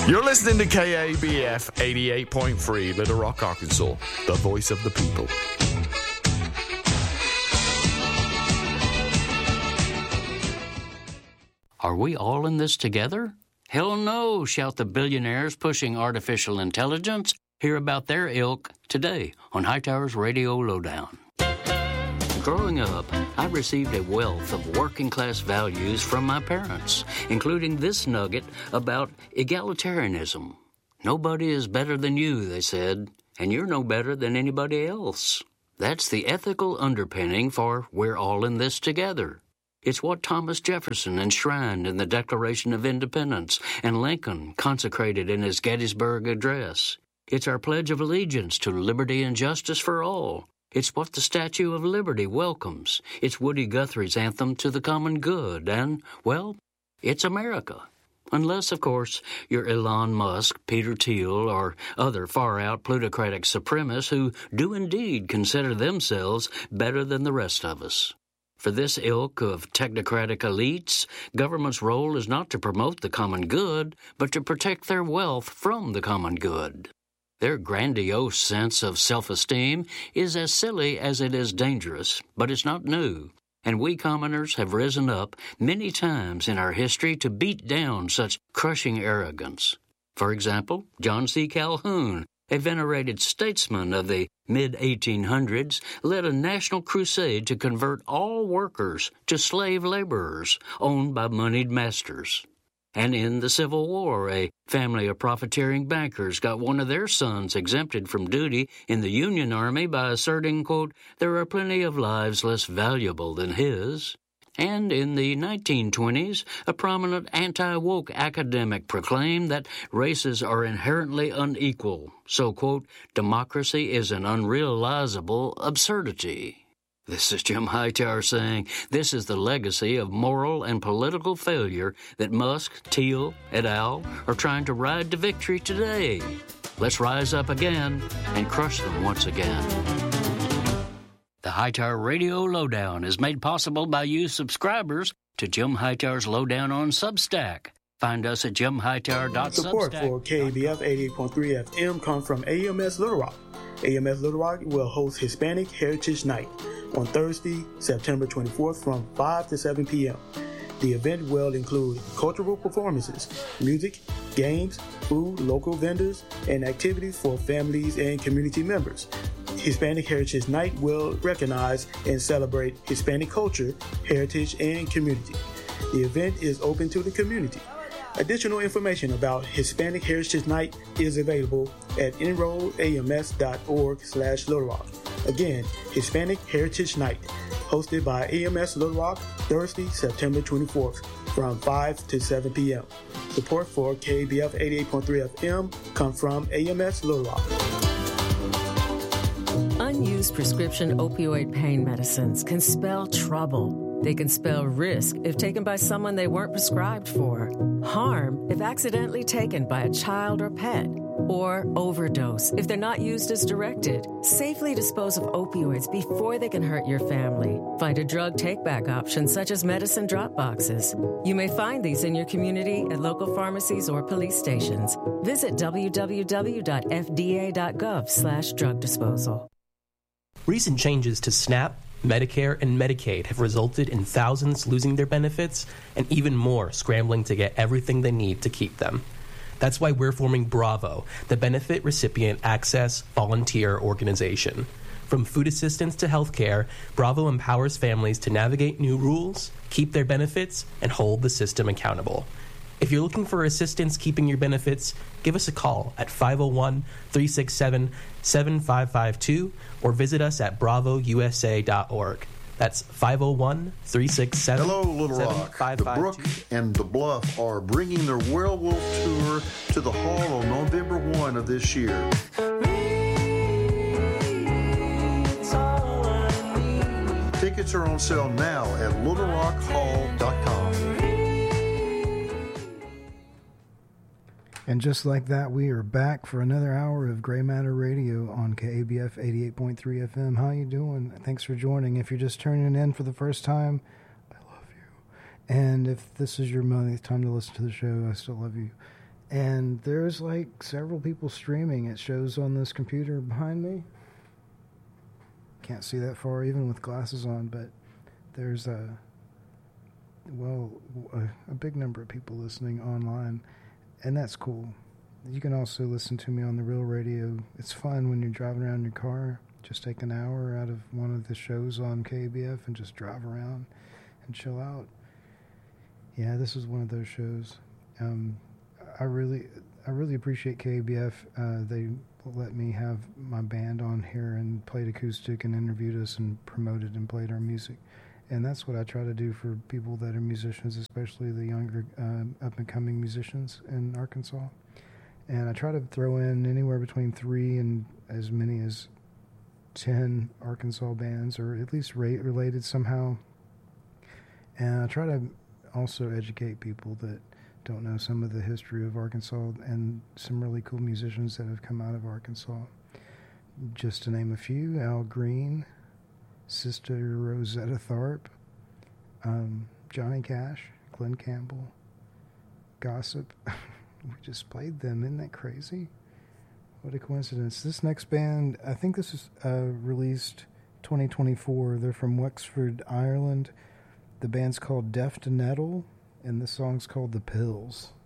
You're listening to KABF 88.3, Little Rock, Arkansas, the voice of the people. Are we all in this together? Hell no, shout the billionaires pushing artificial intelligence. Hear about their ilk today on Hightower's Radio Lowdown. Growing up, I received a wealth of working-class values from my parents, including this nugget about egalitarianism. Nobody is better than you, they said, and you're no better than anybody else. That's the ethical underpinning for we're all in this together. It's what Thomas Jefferson enshrined in the Declaration of Independence and Lincoln consecrated in his Gettysburg Address. It's our Pledge of Allegiance to liberty and justice for all. It's what the Statue of Liberty welcomes. It's Woody Guthrie's anthem to the common good. And, well, it's America. Unless, of course, you're Elon Musk, Peter Thiel, or other far-out plutocratic supremacists who do indeed consider themselves better than the rest of us. For this ilk of technocratic elites, government's role is not to promote the common good, but to protect their wealth from the common good. Their grandiose sense of self-esteem is as silly as it is dangerous, but it's not new, and we commoners have risen up many times in our history to beat down such crushing arrogance. For example, John C. Calhoun, a venerated statesman of the mid-1800s, led a national crusade to convert all workers to slave laborers owned by moneyed masters. And in the Civil War, a family of profiteering bankers got one of their sons exempted from duty in the Union Army by asserting, quote, "There are plenty of lives less valuable than his." And in the 1920s, a prominent anti-woke academic proclaimed that races are inherently unequal. So, quote, "Democracy is an unrealizable absurdity." This is Jim Hightower saying this is the legacy of moral and political failure that Musk, Thiel, et al. Are trying to ride to victory today. Let's rise up again and crush them once again. The Hightower Radio Lowdown is made possible by you subscribers to Jim Hightower's Lowdown on Substack. Find us at jimhightower.substack. Support for KBF 88.3 FM comes from AMS Little Rock. AMS Little Rock will host Hispanic Heritage Night on Thursday, September 24th from 5 to 7 p.m. The event will include cultural performances, music, games, food, local vendors, and activities for families and community members. Hispanic Heritage Night will recognize and celebrate Hispanic culture, heritage, and community. The event is open to the community. Additional information about Hispanic Heritage Night is available at enrollams.org/Little Rock. Again, Hispanic Heritage Night, hosted by AMS Little Rock, Thursday, September 24th, from 5 to 7 p.m. Support for KBF 88.3 FM comes from AMS Little Rock. Unused prescription opioid pain medicines can spell trouble. They can spell risk if taken by someone they weren't prescribed for, harm if accidentally taken by a child or pet, or overdose if they're not used as directed. Safely dispose of opioids before they can hurt your family. Find a drug take-back option such as medicine drop boxes. You may find these in your community at local pharmacies or police stations. Visit www.fda.gov/drug disposal. Recent changes to SNAP, Medicare, and Medicaid have resulted in thousands losing their benefits and even more scrambling to get everything they need to keep them. That's why we're forming Bravo, the Benefit Recipient Access Volunteer Organization. From food assistance to healthcare, Bravo empowers families to navigate new rules, keep their benefits, and hold the system accountable. If you're looking for assistance keeping your benefits, give us a call at 501-367-7552 or visit us at bravousa.org. That's 501-367-7552. Hello, Little Rock. The Brook and the Bluff are bringing their Werewolf Tour to the Hall on November 1 of this year. Tickets are on sale now at littlerockhall.com. And just like that, we are back for another hour of Gray Matter Radio on KABF 88.3 FM. How you doing? Thanks for joining. If you're just turning in for the first time, I love you. And if this is your millionth time to listen to the show, I still love you. And there's like several people streaming. It shows on this computer behind me. Can't see that far even with glasses on, but there's a big number of people listening online, and that's cool. You can also listen to me on the Real Radio. It's fun when you're driving around in your car. Just take an hour out of one of the shows on KABF and just drive around and chill out. Yeah, this is one of those shows. I really appreciate KABF. They let me have my band on here and played acoustic and interviewed us and promoted and played our music. And that's what I try to do for people that are musicians, especially the younger up-and-coming musicians in Arkansas. And I try to throw in anywhere between 3 and as many as 10 Arkansas bands, or at least related somehow. And I try to also educate people that don't know some of the history of Arkansas and some really cool musicians that have come out of Arkansas. Just to name a few: Al Green, Sister Rosetta Tharpe, Johnny Cash, Glenn Campbell, Gossip. We just played them. Isn't that crazy? What a coincidence. This next band, I think this is released 2024. They're from Wexford, Ireland. The band's called Deaf to Nettle, and the song's called The Pills.